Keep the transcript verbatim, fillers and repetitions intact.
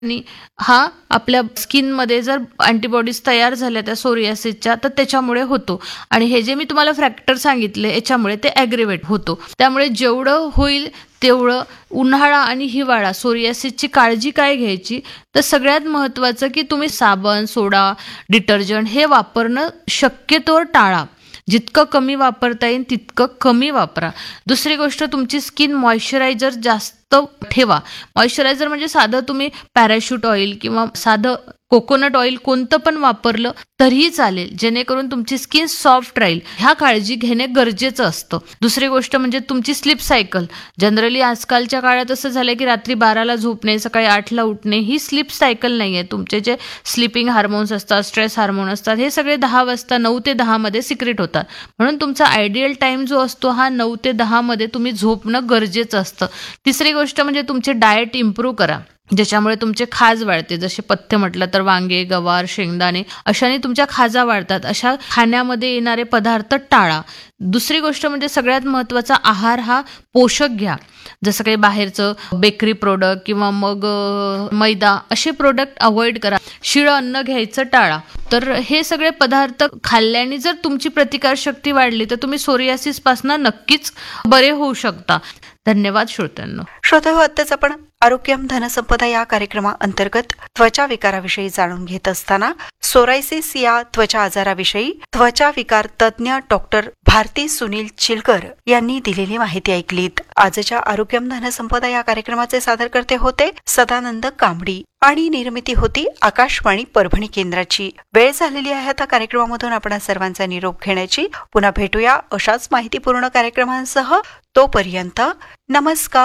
आणि हा आपल्या स्किनमध्ये जर अँटीबॉडीज तयार झाल्या त्या सोरियासिसच्या तर त्याच्यामुळे होतो. आणि हे जे मी तुम्हाला फॅक्टर सांगितले याच्यामुळे ते ॲग्रिवेट होतो. त्यामुळे जेवढं होईल तेवढं उन्हाळा आणि हिवाळा सोरियासिसची काळजी काय घ्यायची, तर सगळ्यात महत्त्वाचं की तुम्ही साबण, सोडा, डिटर्जंट हे वापरणं शक्यतोवर टाळा. जितकं कमी वापरता येईल तितकं कमी वापरा. दुसरी गोष्ट, तुमची स्किन मॉइश्चरायझर जास्त ठेवा. मॉइश्चरायझर म्हणजे साधं तुम्ही पॅराशूट ऑइल किंवा साधं कोकोनट ऑइल कोणतं पण वापरलं तरीही चालेल, जेणेकरून तुमची स्किन सॉफ्ट राहील. ह्या काळजी घेणे गरजेचं असतं. दुसरी गोष्ट म्हणजे तुमची स्लीप सायकल. जनरली आजकालच्या काळात असं झालंय की रात्री बाराला झोपणे, सकाळी आठला उठणे ही स्लीप सायकल नाही आहे. तुमचे जे स्लीपिंग हार्मोन्स असतात, स्ट्रेस हार्मोन असतात, हे सगळे दहा वाजता नऊ ते दहा मध्ये सिक्रेट होतात. म्हणून तुमचा आयडियल टाइम जो असतो हा नऊ ते दहा मध्ये तुम्ही झोपणं गरजेचं असतं. तिसरी गोष्ट म्हणजे तुमचे डाएट इम्प्रूव्ह करा, ज्याच्यामुळे तुमचे खाज वाढते. जसे पथ्य म्हटलं तर वांगे, गवार, शेंगदाणे अशाने तुमच्या खाजा वाढतात. अशा खाण्यामध्ये येणारे पदार्थ टाळा. दुसरी गोष्ट म्हणजे सगळ्यात महत्त्वाचा, आहार हा पोषक घ्या. जसं काही बाहेरचं बेकरी प्रोडक्ट किंवा मग मैदा असे प्रोडक्ट अवॉइड करा. शिळं अन्न घ्यायचं टाळा. तर हे सगळे पदार्थ खाल्ल्याने जर तुमची प्रतिकारशक्ती वाढली तर तुम्ही सोरियासिस पासून नक्कीच बरे होऊ शकता. धन्यवाद श्रोत्यांनो. श्रोते हो, आत्ताच आपण आरोग्यम धनसंपदा या कार्यक्रमाअंतर्गत त्वचा विकाराविषयी जाणून घेत असताना सोरायसिस या त्वचा आजाराविषयी त्वचा विकार तज्ज्ञ डॉक्टर भारती सुनील चिलकर यांनी दिलेली माहिती ऐकलीत. आजच्या आरोग्यम धनसंपदा या कार्यक्रमाचे सादरकर्ते होते सदानंद कांबडी आणि निर्मिती होती आकाशवाणी परभणी केंद्राची. वेळ झालेली आहे आता कार्यक्रमामधून आपण सर्वांचा निरोप घेण्याची. पुन्हा भेटूया अशाच माहितीपूर्ण कार्यक्रमांसह. तोपर्यंत नमस्कार.